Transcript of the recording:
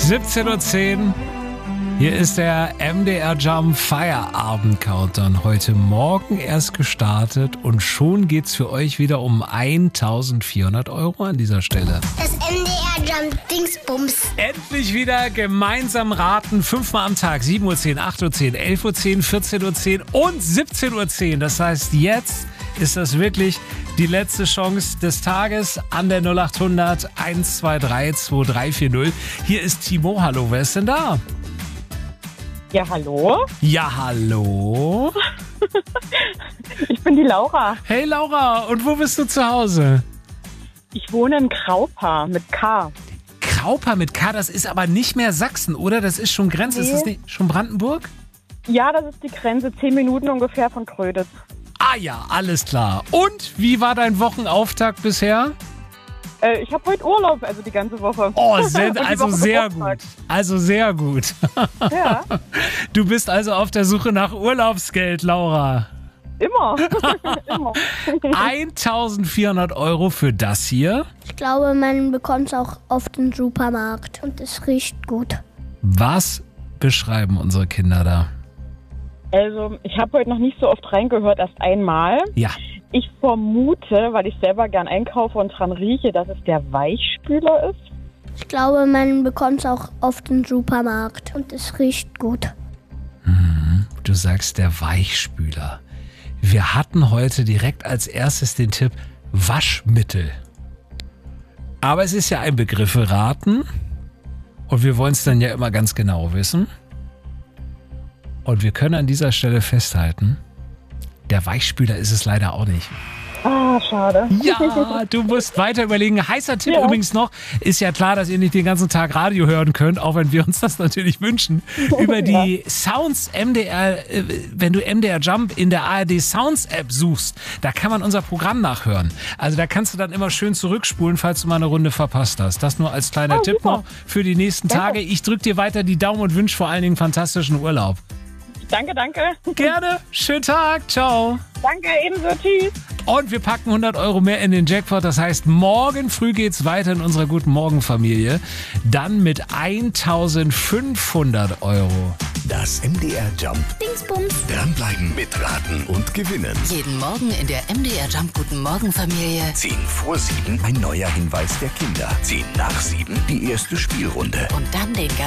17:10 Uhr. Hier ist der MDR Jump Feierabend Countdown. Heute Morgen erst gestartet und schon geht's für euch wieder um 1.400 Euro an dieser Stelle. Das MDR Jump Dingsbums. Endlich wieder gemeinsam raten. 5-mal am Tag. 7:10 Uhr, 8:10 Uhr, 11:10 Uhr, 14:10 Uhr und 17:10 Uhr. Das heißt, jetzt ist das wirklich die letzte Chance des Tages an der 0800 123 2340. Hier ist Timo. Hallo, wer ist denn da? Ja, hallo? Ja, hallo. Ich bin die Laura. Hey Laura, und wo bist du zu Hause? Ich wohne in Kraupa mit K. Kraupa mit K, das ist aber nicht mehr Sachsen, oder? Das ist schon Grenze. Nee. Ist das nicht schon Brandenburg? Ja, das ist die Grenze, 10 Minuten ungefähr von Gröditz. Ah ja, alles klar. Und wie war dein Wochenauftakt bisher? Ich habe heute Urlaub, also die ganze Woche. Oh, Und die also Woche sehr Geburtstag. gut. Also sehr gut. Ja, Du bist also auf der Suche nach Urlaubsgeld, Laura. immer. Immer. 1.400 Euro für das hier. Ich glaube, man bekommt es auch auf dem Supermarkt. Und es riecht gut. Was beschreiben unsere Kinder da? Also, ich habe heute noch nicht so oft reingehört, erst einmal. Ja. Ich vermute, weil ich selber gern einkaufe und dran rieche, dass es der Weichspüler ist. Ich glaube, man bekommt es auch auf dem Supermarkt. Und es riecht gut. Du sagst der Weichspüler. Wir hatten heute direkt als erstes den Tipp Waschmittel. Aber es ist ja ein Begriffe raten. Und wir wollen es dann ja immer ganz genau wissen. Und wir können an dieser Stelle festhalten, der Weichspüler ist es leider auch nicht. Ah, schade. Ja, du musst weiter überlegen. Heißer Tipp übrigens noch, ist ja klar, dass ihr nicht den ganzen Tag Radio hören könnt, auch wenn wir uns das natürlich wünschen. Über die Sounds MDR, wenn du MDR Jump in der ARD Sounds App suchst, da kann man unser Programm nachhören. Also da kannst du dann immer schön zurückspulen, falls du mal eine Runde verpasst hast. Das nur als kleiner Tipp super. noch für die nächsten Tage. Ich drücke dir weiter die Daumen und wünsche vor allen Dingen fantastischen Urlaub. Danke, danke. Gerne, schönen Tag, ciao. Danke, ebenso. Tschüss. Und wir packen 100 Euro mehr in den Jackpot. Das heißt, morgen früh geht's weiter in unserer Guten Morgen Familie. Dann mit 1.500 Euro. Das MDR Jump. Dingsbums. Dranbleiben, mitraten und gewinnen. Jeden Morgen in der MDR Jump Guten Morgen Familie. 10 vor 7 ein neuer Hinweis der Kinder. 10 nach 7 die erste Spielrunde. Und dann den